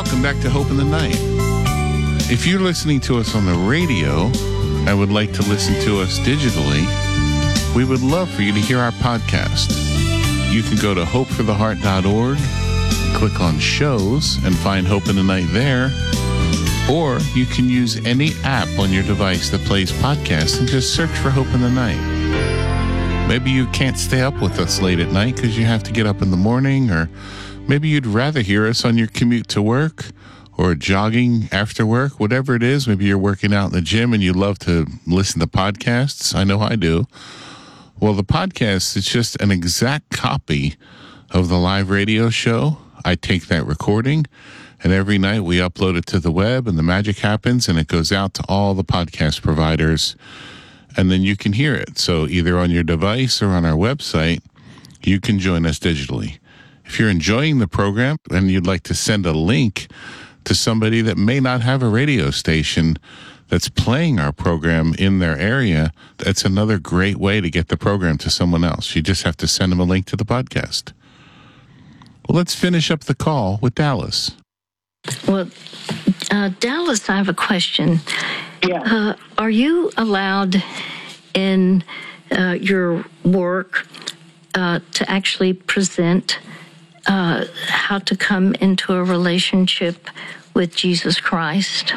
Welcome back to Hope in the Night. If you're listening to us on the radio and would like to listen to us digitally, we would love for you to hear our podcast. You can go to hopefortheheart.org, click on shows, and find Hope in the Night there. Or you can use any app on your device that plays podcasts and just search for Hope in the Night. Maybe you can't stay up with us late at night because you have to get up in the morning, or maybe you'd rather hear us on your commute to work or jogging after work, whatever it is. Maybe you're working out in the gym and you love to listen to podcasts. I know I do. Well, the podcast is just an exact copy of the live radio show. I take that recording, and every night we upload it to the web, and the magic happens, and it goes out to all the podcast providers, and then you can hear it. So either on your device or on our website, you can join us digitally. If you're enjoying the program and you'd like to send a link to somebody that may not have a radio station that's playing our program in their area, that's another great way to get the program to someone else. You just have to send them a link to the podcast. Well, let's finish up the call with Dallas. Well, Dallas, I have a question. Yeah. Are you allowed in your work to actually present how to come into a relationship with Jesus Christ?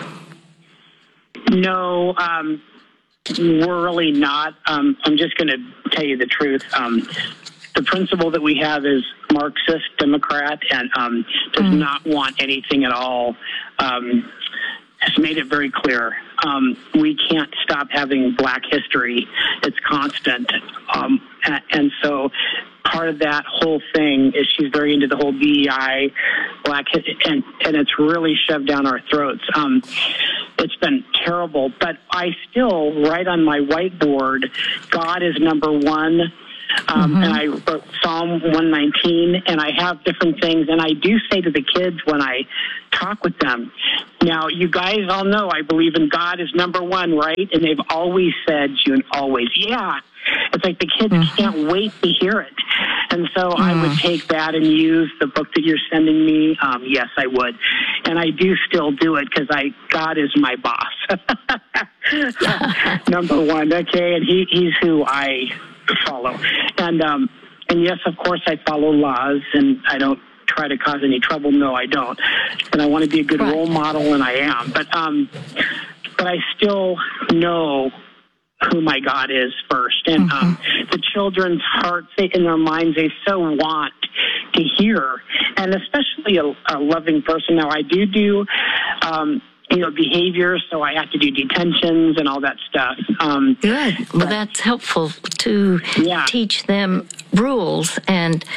No, we're really not. I'm just going to tell you the truth. The principle that we have is Marxist, Democrat, and does not want anything at all. Has made it very clear. We can't stop having Black history. It's constant. And so part of that whole thing is she's very into the whole DEI, Black history, and it's really shoved down our throats. It's been terrible, but I still write on my whiteboard, God is number one. And I wrote Psalm 119, and I have different things, and I do say to the kids when I talk with them, now, you guys all know I believe in God is number one, right? And they've always said, June, always, yeah. It's like the kids can't wait to hear it. And so I would take that and use the book that you're sending me. Yes, I would. And I do still do it because God is my boss. Number one, okay? And he's who I follow. And yes, of course, I follow laws, and I don't try to cause any trouble. No, I don't. And I want to be a good role model, and I am. But I still know who my God is first. And the children's hearts, in their minds, they so want to hear. And especially a loving person. Now, I do behavior, so I have to do detentions and all that stuff. Good. Well, that's helpful to teach them rules, and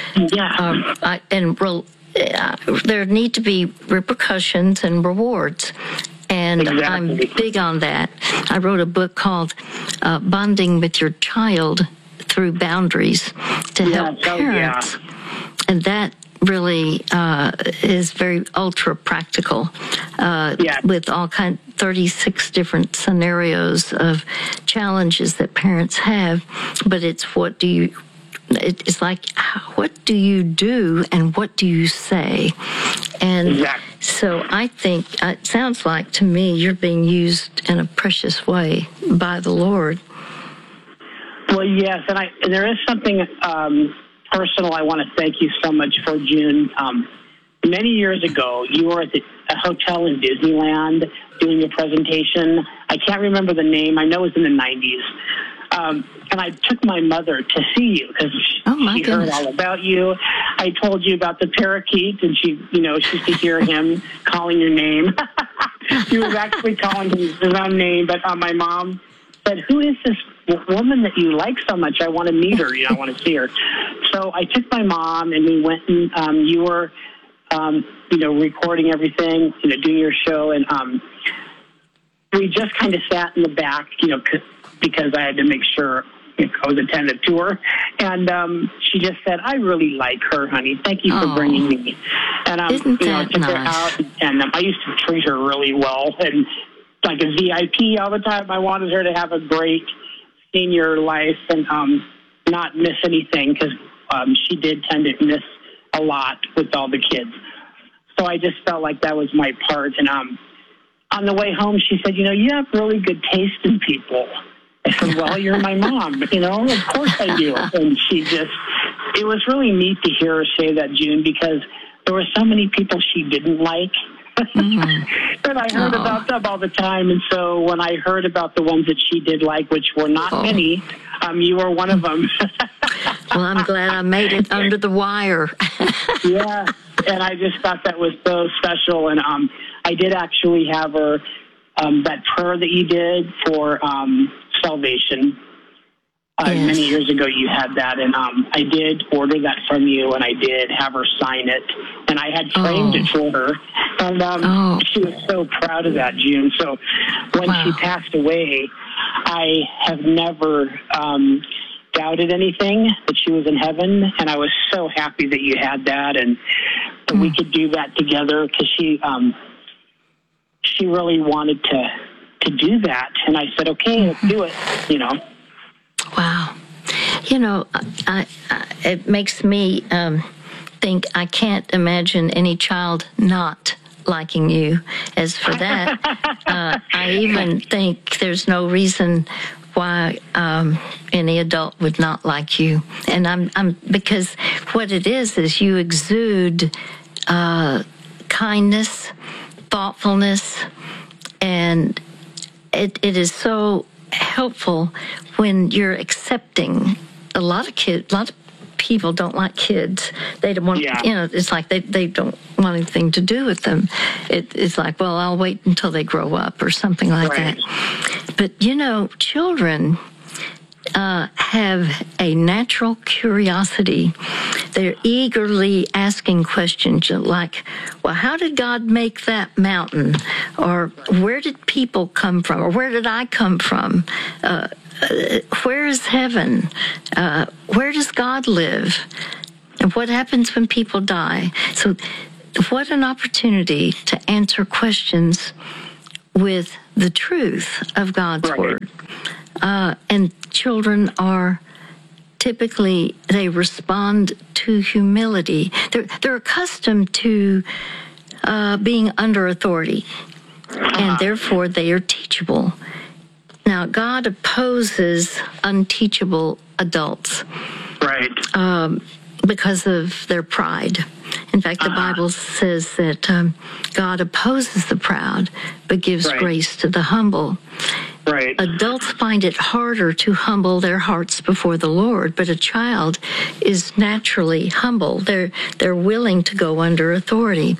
there need to be repercussions and rewards. And exactly. I'm big on that. I wrote a book called Bonding with Your Child Through Boundaries to help parents. And that really is very ultra practical with all 36 different scenarios of challenges that parents have. But it's it's like, what do you do and what do you say? And so I think it sounds like to me you're being used in a precious way by the Lord. Well, yes, and there is something personal I want to thank you so much for, June. Many years ago, you were at a hotel in Disneyland doing a presentation. I can't remember the name. I know it was in the 90s. And I took my mother to see you because she heard all about you. I told you about the parakeet, and she could hear him calling your name. He was actually calling his own name, but my mom said, "Who is this woman that you like so much? I want to meet her. I want to see her." So I took my mom, and we went, and you were, recording everything, doing your show, and we just kind of sat in the back, because I had to make sure I was attentive to her. And she just said, "I really like her, honey. Thank you for bringing me." And I took her out, and I used to treat her really well, and like a VIP all the time. I wanted her to have a great senior life and not miss anything, because she did tend to miss a lot with all the kids. So I just felt like that was my part. And on the way home, she said, you have really good taste in people. I said, well, you're my mom, of course I do. And it was really neat to hear her say that, June, because there were so many people she didn't like. Mm-hmm. And I heard about them all the time. And so when I heard about the ones that she did like, which were not many, you were one of them. Well, I'm glad I made it under the wire. Yeah, and I just thought that was so special. And I did actually have her, that prayer that you did for salvation. Yes. Many years ago you had that, and I did order that from you, and I did have her sign it, and I had framed it for her, and she was so proud of that, June. So when she passed away, I have never doubted anything, that she was in heaven, and I was so happy that you had that, and that we could do that together, because she really wanted to do that, and I said, okay, let's do it, Wow. It makes me think I can't imagine any child not liking you. As for that, I even think there's no reason why any adult would not like you. And I'm because what it is you exude kindness, thoughtfulness, and it is so helpful when you're accepting. A lot of people don't like kids. They don't want, it's like they don't want anything to do with them. It's like, well, I'll wait until they grow up or something like that. But, children have a natural curiosity. They're eagerly asking questions like, well, how did God make that mountain? Or where did people come from? Or where did I come from? Where is heaven? Where does God live? And what happens when people die? So what an opportunity to answer questions with the truth of God's Word. And children are typically, they respond to humility. They're accustomed to being under authority, and therefore they are teachable. Now, God opposes unteachable adults. Right. Because of their pride. In fact, the Bible says that God opposes the proud, but gives grace to the humble. Right. Adults find it harder to humble their hearts before the Lord, but a child is naturally humble. They're willing to go under authority.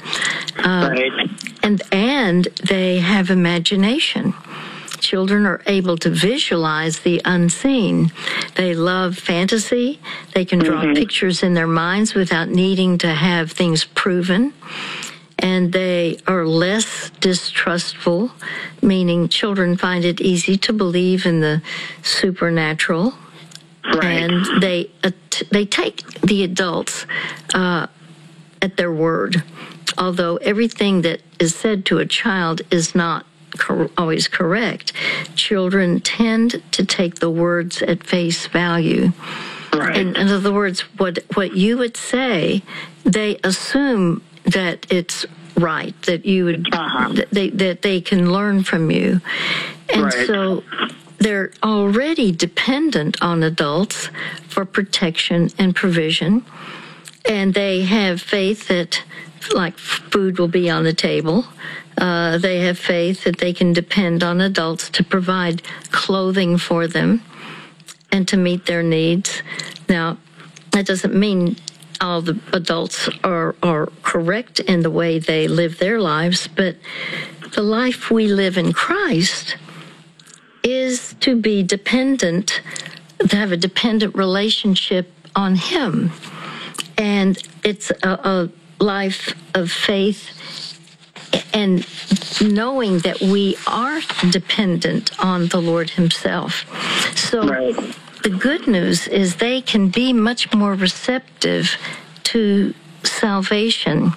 And they have imagination. Children are able to visualize the unseen. They love fantasy. They can draw pictures in their minds without needing to have things proven. And they are less distrustful, meaning children find it easy to believe in the supernatural. And they take the adults at their word, although everything that is said to a child is not always correct. Children tend to take the words at face value. In other words, what you would say, they assume that it's right, that you would that they can learn from you. And so they're already dependent on adults for protection and provision. And they have faith that, like, food will be on the table. They have faith that they can depend on adults to provide clothing for them and to meet their needs. Now, that doesn't mean all the adults are correct in the way they live their lives, but the life we live in Christ is to be dependent, to have a dependent relationship on Him. And it's a life of faith and knowing that we are dependent on the Lord Himself. So the good news is they can be much more receptive to salvation.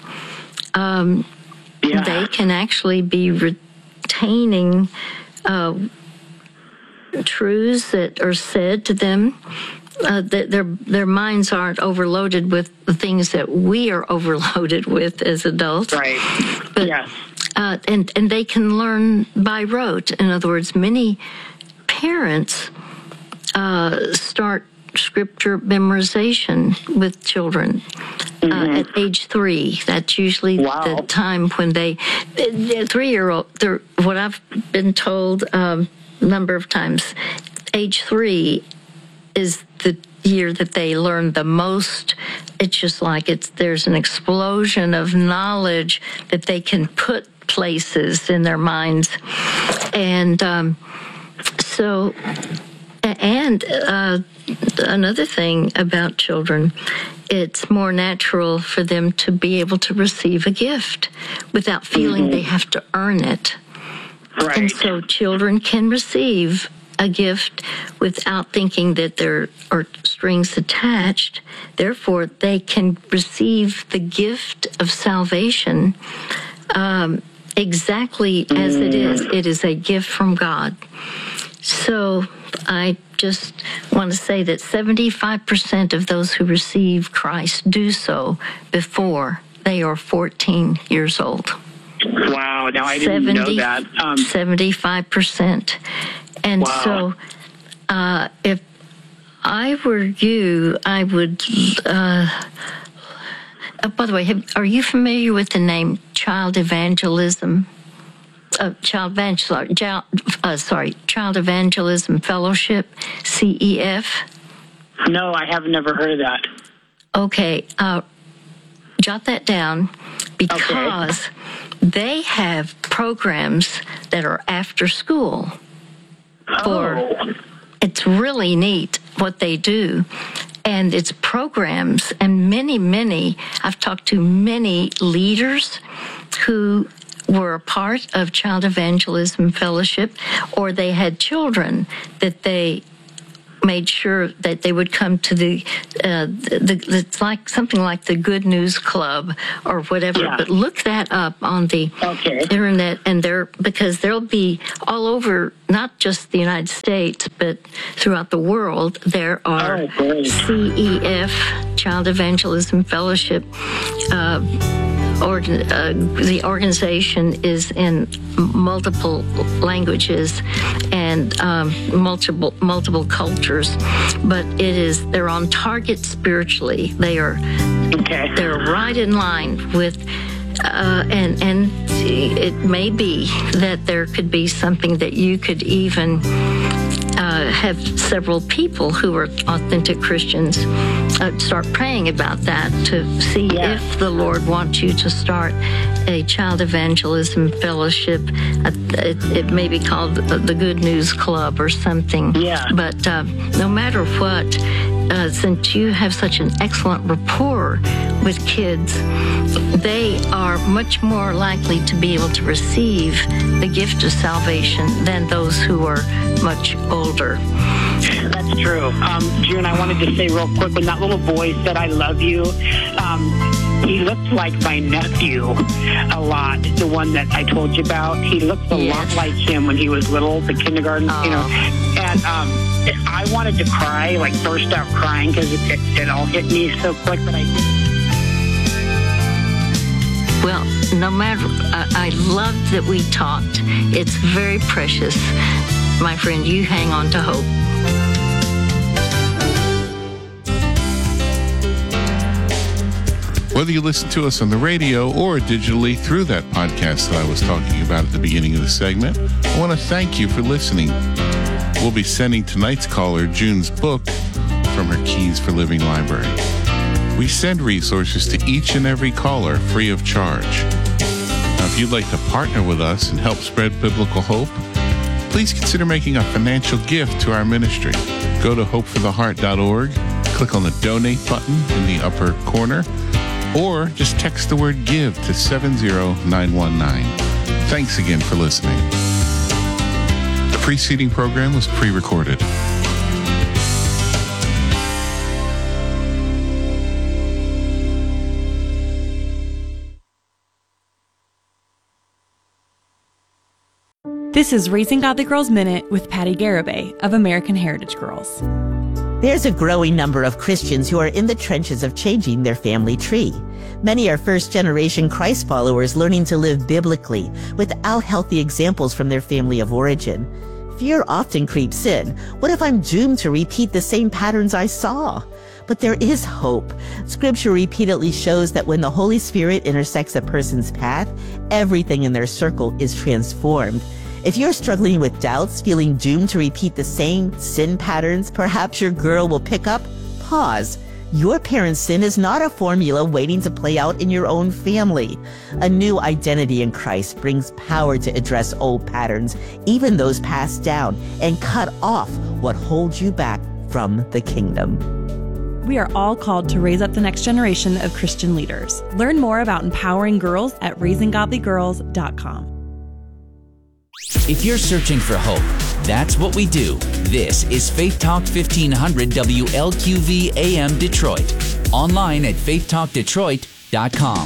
They can actually be retaining truths that are said to them their minds aren't overloaded with the things that we are overloaded with as adults. Right. But, yes. And they can learn by rote. In other words, many parents start scripture memorization with children at age 3. That's usually the time when the 3-year-old, what I've been told a number of times, age 3 is the year that they learn the most. It's just like there's an explosion of knowledge that they can put places in their minds. And another thing about children, it's more natural for them to be able to receive a gift without feeling they have to earn it. Right. And so children can receive a gift without thinking that there are strings attached. Therefore, they can receive the gift of salvation exactly as it is. It is a gift from God. So I just want to say that 75% of those who receive Christ do so before they are 14 years old. Wow, now I didn't know that. 75%. And so if I were you, I would... by the way, are you familiar with the name Child Evangelism? Child Evangelism Fellowship, CEF? No, I have never heard of that. Okay, jot that down because they have programs that are after school. It's really neat what they do. And it's programs, and many, I've talked to many leaders who were a part of Child Evangelism Fellowship, or they had children that they made sure that they would come to it's like something like the Good News Club or whatever. Yeah. But look that up on the internet, and because they'll be all over, not just the United States, but throughout the world. There are CEF, Child Evangelism Fellowship. The organization is in multiple languages and multiple cultures, but they're on target spiritually. They're right in line with, and it may be that there could be something that you could even have several people who are authentic Christians start praying about that to see if the Lord wants you to start a Child Evangelism Fellowship. It may be called the Good News Club or something. Yeah. But no matter what, since you have such an excellent rapport with kids, they are much more likely to be able to receive the gift of salvation than those who are much older. That's true. June, I wanted to say real quick, when that little boy said, "I love you," he looked like my nephew a lot, the one that I told you about. He looked a lot like him when he was little, the kindergarten, And I wanted to cry, like burst out crying, because it all hit me so quick, but I didn't. Well, no matter, I love that we talked. It's very precious. My friend, you hang on to hope. Whether you listen to us on the radio or digitally through that podcast that I was talking about at the beginning of the segment, I want to thank you for listening. We'll be sending tonight's caller June's book from her Keys for Living library. We send resources to each and every caller free of charge. Now, if you'd like to partner with us and help spread biblical hope, please consider making a financial gift to our ministry. Go to hopefortheheart.org, click on the donate button in the upper corner, or just text the word GIVE to 70919. Thanks again for listening. The preceding program was pre-recorded. This is Raising Godly Girls Minute with Patty Garibay of American Heritage Girls. There's a growing number of Christians who are in the trenches of changing their family tree. Many are first-generation Christ followers learning to live biblically without healthy examples from their family of origin. Fear often creeps in. What if I'm doomed to repeat the same patterns I saw? But there is hope. Scripture repeatedly shows that when the Holy Spirit intersects a person's path, everything in their circle is transformed. If you're struggling with doubts, feeling doomed to repeat the same sin patterns perhaps your girl will pick up, pause. Your parents' sin is not a formula waiting to play out in your own family. A new identity in Christ brings power to address old patterns, even those passed down, and cut off what holds you back from the kingdom. We are all called to raise up the next generation of Christian leaders. Learn more about empowering girls at raisinggodlygirls.com. If you're searching for hope, that's what we do. This is Faith Talk 1500 WLQV AM Detroit. Online at faithtalkdetroit.com.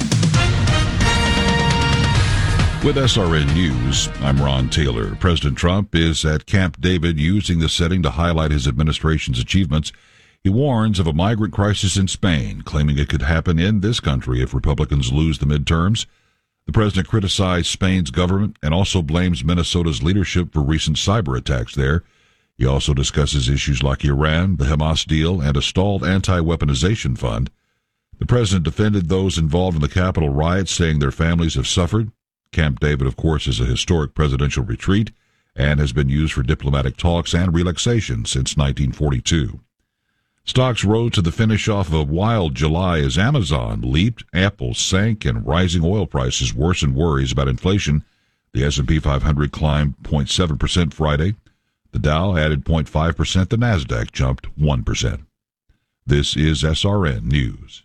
With SRN News, I'm Ron Taylor. President Trump is at Camp David using the setting to highlight his administration's achievements. He warns of a migrant crisis in Spain, claiming it could happen in this country if Republicans lose the midterms. The president criticized Spain's government and also blames Minnesota's leadership for recent cyber attacks there. He also discusses issues like Iran, the Hamas deal, and a stalled anti-weaponization fund. The president defended those involved in the Capitol riots, saying their families have suffered. Camp David, of course, is a historic presidential retreat and has been used for diplomatic talks and relaxation since 1942. Stocks rose to the finish off of a wild July as Amazon leaped, Apple sank, and rising oil prices worsened worries about inflation. The S&P 500 climbed 0.7% Friday. The Dow added 0.5%. The Nasdaq jumped 1%. This is SRN News.